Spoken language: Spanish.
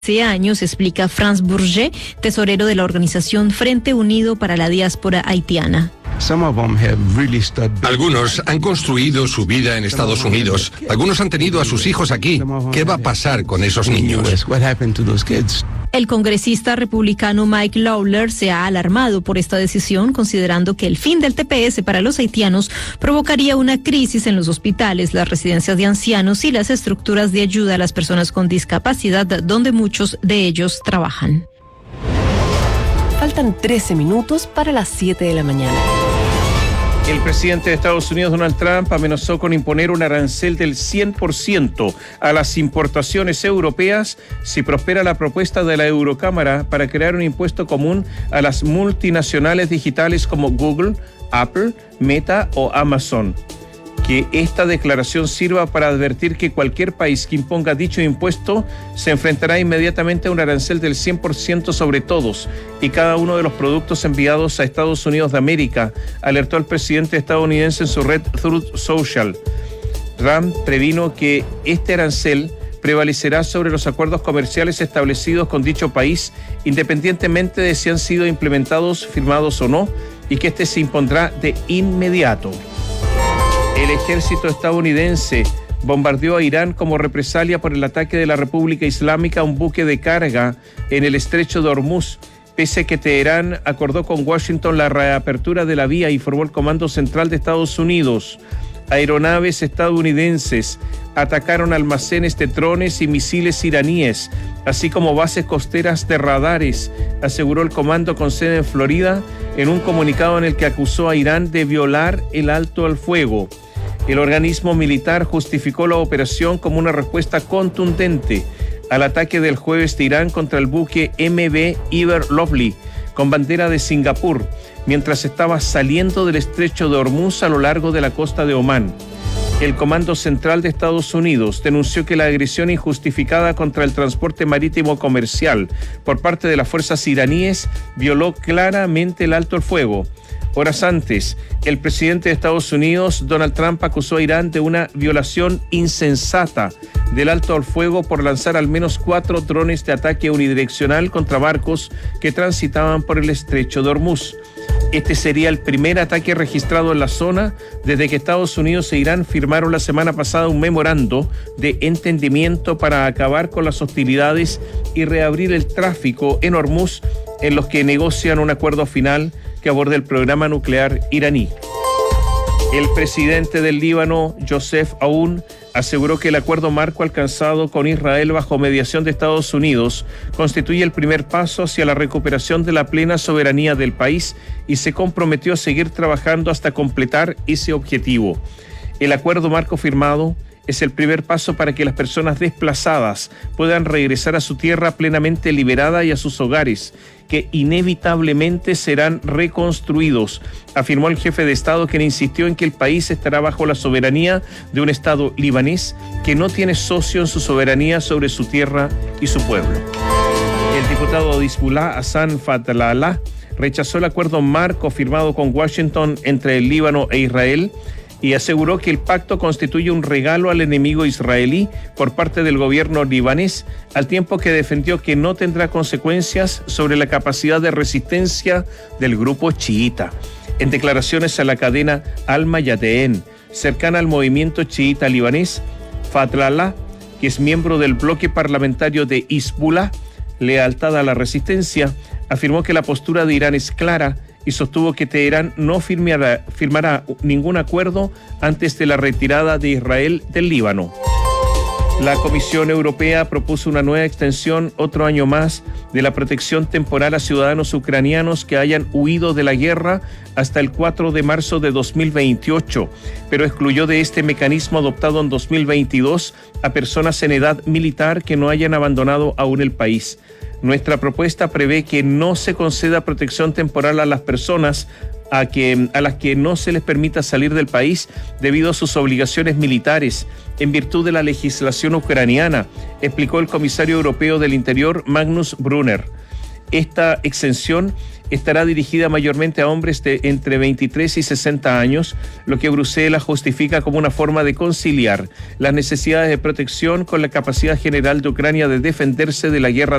Hace años, explica Franz Bourget, tesorero de la organización Frente Unido para la Diáspora Haitiana. Algunos han construido su vida en Estados Unidos. Algunos han tenido a sus hijos aquí. ¿Qué va a pasar con esos niños? El congresista republicano Mike Lawler se ha alarmado por esta decisión, considerando que el fin del TPS para los haitianos provocaría una crisis en los hospitales, las residencias de ancianos y las estructuras de ayuda a las personas con discapacidad, donde muchos de ellos trabajan. Faltan 13 minutos para las 7 de la mañana. El presidente de Estados Unidos, Donald Trump, amenazó con imponer un arancel del 100% a las importaciones europeas si prospera la propuesta de la Eurocámara para crear un impuesto común a las multinacionales digitales como Google, Apple, Meta o Amazon. Que esta declaración sirva para advertir que cualquier país que imponga dicho impuesto se enfrentará inmediatamente a un arancel del 100% sobre todos y cada uno de los productos enviados a Estados Unidos de América, alertó el presidente estadounidense en su red Truth Social. Trump previno que este arancel prevalecerá sobre los acuerdos comerciales establecidos con dicho país, independientemente de si han sido implementados, firmados o no, y que este se impondrá de inmediato. El ejército estadounidense bombardeó a Irán como represalia por el ataque de la República Islámica a un buque de carga en el estrecho de Hormuz, pese a que Teherán acordó con Washington la reapertura de la vía, informó el Comando Central de Estados Unidos. Aeronaves estadounidenses atacaron almacenes de drones y misiles iraníes, así como bases costeras de radares, aseguró el comando con sede en Florida en un comunicado en el que acusó a Irán de violar el alto al fuego. El organismo militar justificó la operación como una respuesta contundente al ataque del jueves de Irán contra el buque MV Ever Lovely, con bandera de Singapur, mientras estaba saliendo del estrecho de Hormuz a lo largo de la costa de Omán. El Comando Central de Estados Unidos denunció que la agresión injustificada contra el transporte marítimo comercial por parte de las fuerzas iraníes violó claramente el alto el fuego. Horas antes, el presidente de Estados Unidos, Donald Trump, acusó a Irán de una violación insensata del alto al fuego por lanzar al menos 4 drones de ataque unidireccional contra barcos que transitaban por el estrecho de Hormuz. Este sería el primer ataque registrado en la zona desde que Estados Unidos e Irán firmaron la semana pasada un memorando de entendimiento para acabar con las hostilidades y reabrir el tráfico en Hormuz, en los que negocian un acuerdo final que aborde el programa nuclear iraní. El presidente del Líbano, Joseph Aoun, aseguró que el acuerdo marco alcanzado con Israel bajo mediación de Estados Unidos constituye el primer paso hacia la recuperación de la plena soberanía del país y se comprometió a seguir trabajando hasta completar ese objetivo. El acuerdo marco firmado es el primer paso para que las personas desplazadas puedan regresar a su tierra plenamente liberada y a sus hogares, que inevitablemente serán reconstruidos, afirmó el jefe de Estado, quien insistió en que el país estará bajo la soberanía de un Estado libanés que no tiene socio en su soberanía sobre su tierra y su pueblo. El diputado de Hezbollah, Hassan Fatlallah, rechazó el acuerdo marco firmado con Washington entre el Líbano e Israel y aseguró que el pacto constituye un regalo al enemigo israelí por parte del gobierno libanés, al tiempo que defendió que no tendrá consecuencias sobre la capacidad de resistencia del grupo chiita. En declaraciones a la cadena Al Mayadeen, cercana al movimiento chiita libanés, Fatlallah, que es miembro del bloque parlamentario de Hezbollah, Lealtad a la Resistencia, afirmó que la postura de Irán es clara y sostuvo que Teherán no firmará ningún acuerdo antes de la retirada de Israel del Líbano. La Comisión Europea propuso una nueva extensión, otro año más, de la protección temporal a ciudadanos ucranianos que hayan huido de la guerra hasta el 4 de marzo de 2028, pero excluyó de este mecanismo adoptado en 2022 a personas en edad militar que no hayan abandonado aún el país. Nuestra propuesta prevé que no se conceda protección temporal a las personas a las que no se les permita salir del país debido a sus obligaciones militares en virtud de la legislación ucraniana, explicó el comisario europeo del Interior, Magnus Brunner. Esta exención estará dirigida mayormente a hombres de entre 23 y 60 años, lo que Bruselas justifica como una forma de conciliar las necesidades de protección con la capacidad general de Ucrania de defenderse de la guerra